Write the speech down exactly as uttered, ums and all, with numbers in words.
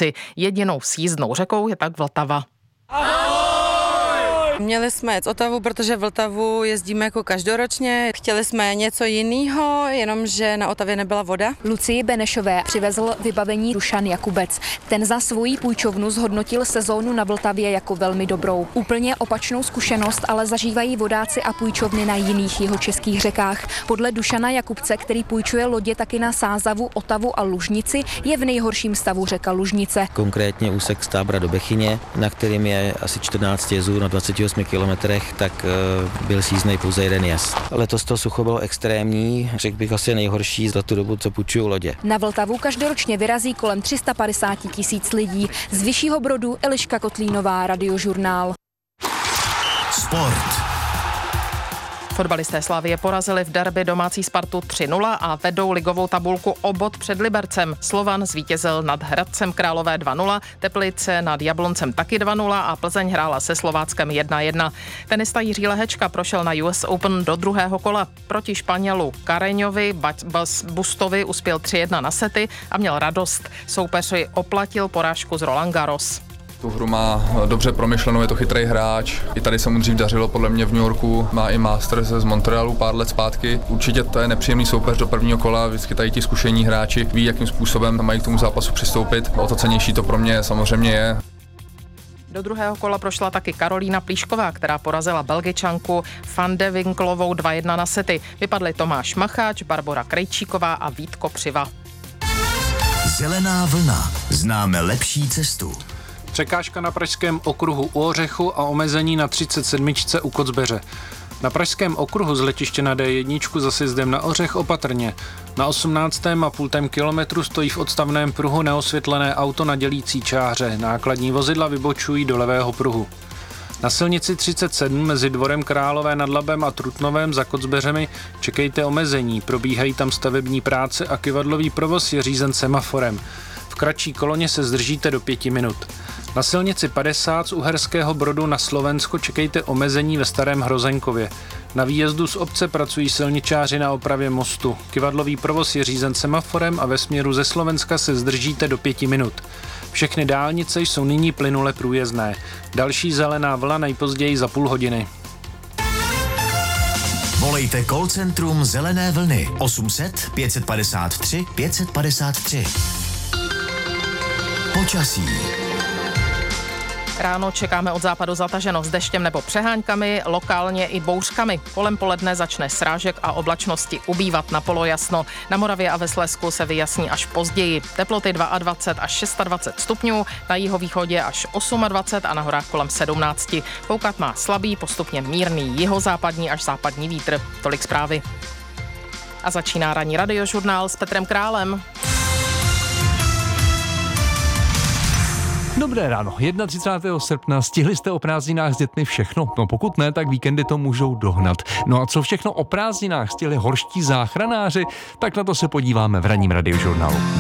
Lužnici. Jedinou sjízdnou řekou je tak Vltava. Měli jsme jet z Otavu, protože Vltavu jezdíme jako každoročně. Chtěli jsme něco jiného, jenomže na Otavě nebyla voda. Lucii Benešové přivezl vybavení Dušan Jakubec. Ten za svoji půjčovnu zhodnotil sezónu na Vltavě jako velmi dobrou. Úplně opačnou zkušenost ale zažívají vodáci a půjčovny na jiných jihočeských řekách. Podle Dušana Jakubce, který půjčuje lodě taky na Sázavu, Otavu a Lužnici, je v nejhorším stavu řeka Lužnice. Konkrétně úsek z Tábra do Bechyně, na kterým je asi čtrnáct jezů na dvaceti osmi kilometrech, tak uh, byl síznej pouze jeden jez. Letos to sucho bylo extrémní, řekl bych asi nejhorší za tu dobu, co půjčují lodě. Na Vltavu každoročně vyrazí kolem tři sta padesát tisíc lidí. Z Vyššího Brodu Eliška Kotlínová, Radiožurnál. Sport. Fotbalisté Slavie porazili v derby domácí Spartu tři nula a vedou ligovou tabulku o bod před Libercem. Slovan zvítězil nad Hradcem Králové dva nula, Teplice nad Jabloncem taky dva nula a Plzeň hrála se Slováckem jedna jedna. Tenista Jiří Lehečka prošel na U S Open do druhého kola. Proti Španělu Kareňovi Bustovi uspěl tři jedna na sety a měl radost. Soupeři oplatil porážku z Roland Garros. Tu hru má dobře promyšlenou, je to chytrý hráč. I tady se mu dřív dařilo, podle mě v New Yorku, má i Masters z Montrealu pár let zpátky. Určitě to je nepříjemný soupeř do prvního kola, vždycky tady ti zkušení hráči ví, jakým způsobem mají k tomu zápasu přistoupit. O to cennější to pro mě samozřejmě je. Do druhého kola prošla taky Karolína Plíšková, která porazila Belgičanku Van de Winklovou dva jedna na sety. Vypadli Tomáš Macháč, Barbora Krejčíková a Vítko Přiva. Zelená vlna. Známe lepší cestu. Překážka na pražském okruhu u Ořechu a omezení na třicet sedm u Kocbeře. Na pražském okruhu z letiště na D jedna za sjezdem na Ořech opatrně. Na osmnáctém a půl kilometru stojí v odstavném pruhu neosvětlené auto na dělící čáře. Nákladní vozidla vybočují do levého pruhu. Na silnici třicet sedm mezi Dvorem Králové nad Labem a Trutnovem za Kocbeřemi čekejte omezení. Probíhají tam stavební práce a kyvadlový provoz je řízen semaforem. V kratší koloně se zdržíte do pěti minut. Na silnici padesát z Uherského Brodu na Slovensko čekejte omezení ve Starém Hrozenkově. Na výjezdu z obce pracují silničáři na opravě mostu. Kyvadlový provoz je řízen semaforem a ve směru ze Slovenska se zdržíte do pěti minut. Všechny dálnice jsou nyní plynule průjezdné. Další zelená vlna nejpozději za půl hodiny. Volejte call centrum Zelené vlny osm set pět padesát tři pět padesát tři. Počasí. Ráno čekáme od západu zataženo s deštěm nebo přeháňkami, lokálně i bouřkami. Kolem poledne začne srážek a oblačnosti ubývat na polojasno. Na Moravě a ve Slezsku se vyjasní až později. Teploty dvacet dva až dvacet šest stupňů, na jihovýchodě až dvacet osm a na horách kolem sedmnáct. Foukat má slabý, postupně mírný jihozápadní až západní vítr. Tolik zprávy. A začíná ranní radiožurnál s Petrem Králem. Dobré ráno, třicátého prvního srpna, stihli jste o prázdninách s dětmi všechno? No pokud ne, tak víkendy to můžou dohnat. No a co všechno o prázdninách stihli horští záchranáři, tak na to se podíváme v ranním radiožurnálu.